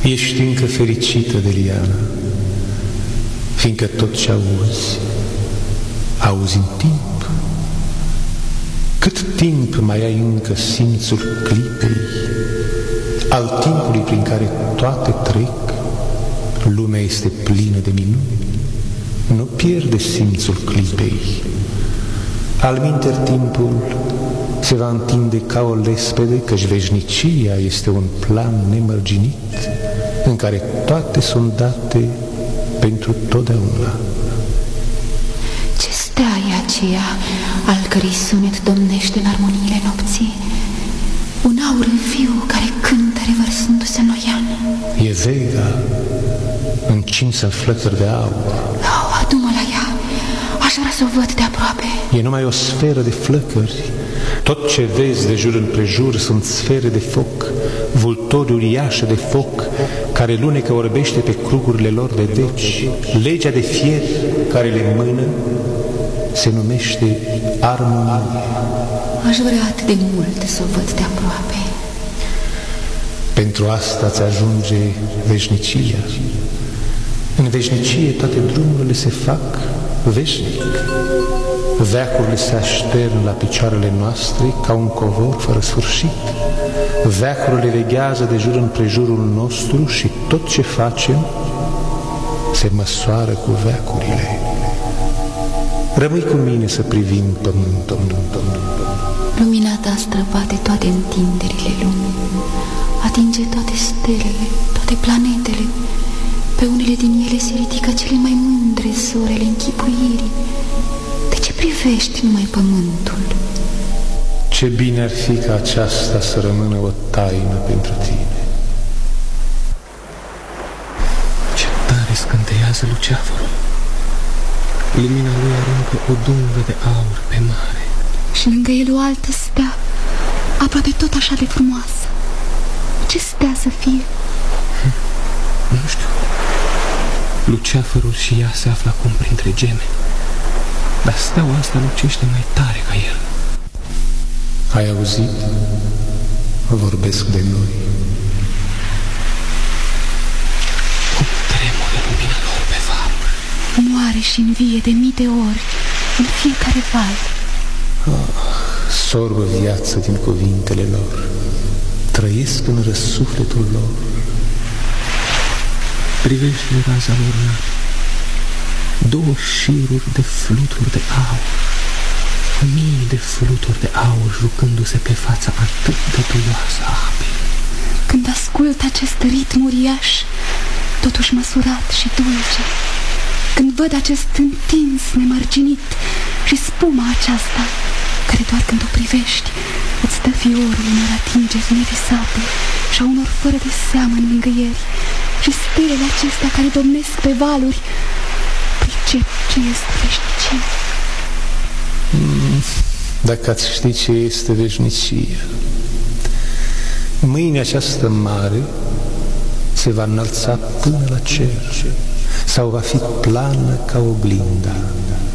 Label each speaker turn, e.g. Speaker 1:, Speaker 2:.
Speaker 1: Ești încă fericită, Deliana, fiindcă tot ce auzi în timp. Cât timp mai ai încă simțul clipei, al timpului prin care toate trec? Lumea este plină de minuni, nu pierde simțul clipei. Alminteri timpul se va întinde ca o lespede, căci veșnicia este un plan nemărginit, în care toate sunt date pentru totdeauna.
Speaker 2: Ce stea e aceea, al cărei sunet domnește în armoniile nopții? Un aur viu care cântă revărsându-se în oian.
Speaker 1: E Vega, încinsă în flăcări de aur.
Speaker 2: Adu-mă la ea, aș vrea să o văd de aproape.
Speaker 1: E numai o sferă de flăcări. Tot ce vezi de jur împrejur sunt sfere de foc, vultori uriașe de foc, care lunecă orbește pe crugurile lor de deci. Legea de fier care le mână se numește armonie.
Speaker 2: Aș vrea atât de mult să o văd de aproape.
Speaker 1: Pentru asta ți ajunge veșnicia. În veșnicie toate drumurile se fac veșnic. Veacurile se aștern la picioarele noastre ca un covor fără sfârșit. Veacurile veghează de jur împrejurul nostru și tot ce facem se măsoară cu veacurile. Rămâi cu mine să privim pământul.
Speaker 2: Lumina ta străbate toate întinderile lumii, atinge toate stelele, toate planetele. Pe unele din ele se ridică cele mai mândre zorele închipuirii. De ce privești numai pământul?
Speaker 1: Ce bine ar fi ca aceasta să rămână o taină pentru tine.
Speaker 3: Ce tare scânteiază luceafărul. Lumina lui aruncă o dungă de aur pe mare.
Speaker 2: Și lângă el o altă stea, aproape tot așa de frumoasă. Ce stea să fie?
Speaker 3: Nu știu. Luceafărul și ea se află acum printre geme, dar steaua asta lucește mai tare ca el.
Speaker 1: Ai auzit? Vorbesc de noi.
Speaker 3: Cum tremură lumina lor pe valuri.
Speaker 2: Moare și învie de mii de ori în fiecare val.
Speaker 1: Sorbă viață din cuvintele lor, trăiesc în răsufletul lor.
Speaker 3: Privește raza lor înaltă, două șiruri de fluturi de aur, mii de fluturi de aur jucându-se pe fața atât de duioasă a apei.
Speaker 2: Când ascult acest ritm uriaș, totuși măsurat și dulce, când văd acest întins nemărginit și spuma aceasta, care doar când o privești îți dă fiorul unor atingeri nevisate și a unor fără de seamă mângâieri, și stelele acestea care domnesc pe valuri, pricep ce este veșnicie.
Speaker 1: Dacă ați ști ce este veșnicia, mâine această mare se va înălța până la cer sau va fi plană ca oglinda.